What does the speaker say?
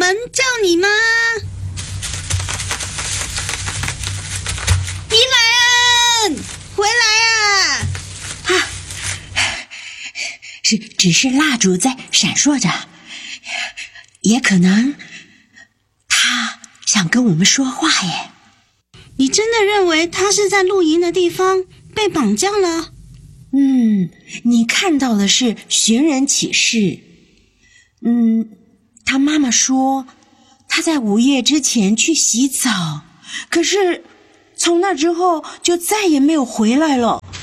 人叫你吗？伊莱恩，回来啊！ 只是蜡烛在闪烁着，也可能他想跟我们说话耶。 你真的认为他是在露营的地方被绑架了？ 你看到的是寻人启事。他妈妈说他在午夜之前去洗澡，可是从那之后就再也没有回来了。